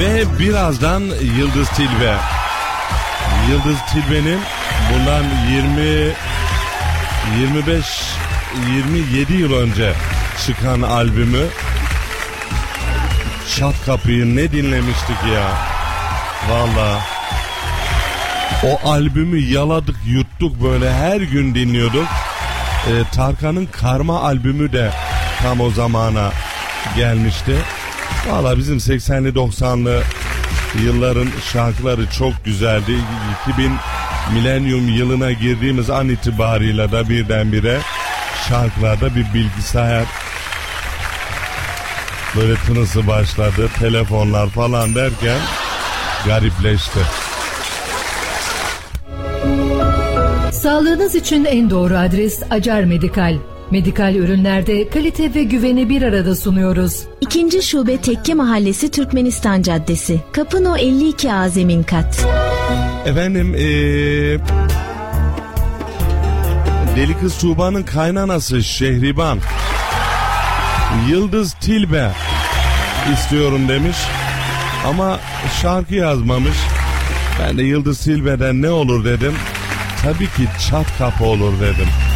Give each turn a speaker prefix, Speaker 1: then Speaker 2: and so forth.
Speaker 1: Ve birazdan Yıldız Tilbe. Yıldız Tilbe'nin bundan 27 yıl önce çıkan albümü Çat Kapıyı ne dinlemiştik ya. Vallahi o albümü yaladık yuttuk, böyle her gün dinliyorduk. Tarkan'ın Karma albümü de tam o zamana gelmişti. Vallahi bizim 80'li 90'lı yılların şarkıları çok güzeldi. 2000 milenyum yılına girdiğimiz an itibarıyla da birdenbire şarkılarda bir bilgisayar böyle tınısı başladı. Telefonlar falan derken garipleşti.
Speaker 2: Sağlığınız için en doğru adres Acar Medikal. Medikal ürünlerde kalite ve güveni bir arada sunuyoruz.
Speaker 3: 2. Şube Tekke Mahallesi Türkmenistan Caddesi. Kapı No 52A zemin kat.
Speaker 1: Efendim Deli Kız Tuğba'nın kaynanası Şehriban Yıldız Tilbe istiyorum demiş ama şarkı yazmamış. Ben de Yıldız Tilbe'den ne olur dedim. Tabii ki Çat Kapı olur dedim.